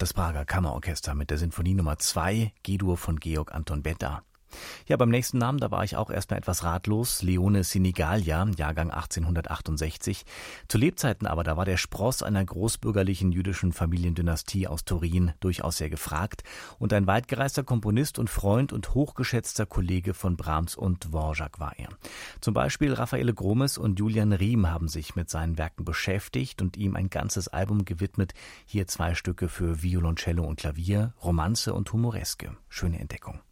Das Prager Kammerorchester mit der Sinfonie Nummer 2, G-Dur von Georg Anton Benda. Ja, beim nächsten Namen, da war ich auch erstmal etwas ratlos. Leone Sinigalja, Jahrgang 1868. Zu Lebzeiten aber, da war der Spross einer großbürgerlichen jüdischen Familiendynastie aus Turin durchaus sehr gefragt und ein weitgereister Komponist und Freund und hochgeschätzter Kollege von Brahms und Dvorak war er. Zum Beispiel Raffaele Gromes und Julian Riem haben sich mit seinen Werken beschäftigt und ihm ein ganzes Album gewidmet. Hier 2 Stücke für Violoncello und Klavier, Romanze und Humoreske. Schöne Entdeckung.